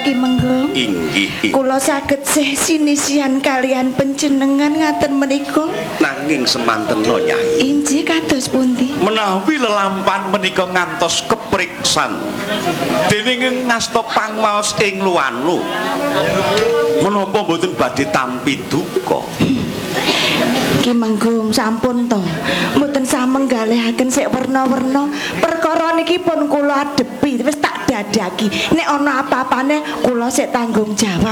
Ki Menggung. Inggih. Kula saged sinisian kalian panjenengan ngaten menika. Nanging semanten lo Nyai. Inggih kados pundi? Menawi lelampan menika ngantos kepriksan dening ngasta pangwaos ing Luwanu. Menapa mboten badhe tampi duka? Ki Menggung sampun to. Mboten samenggalehaken sik werna-werna. Perkara niki pun kula adepi wis tak dadaki. Nek ana apa-apane kula sik tanggung jawab.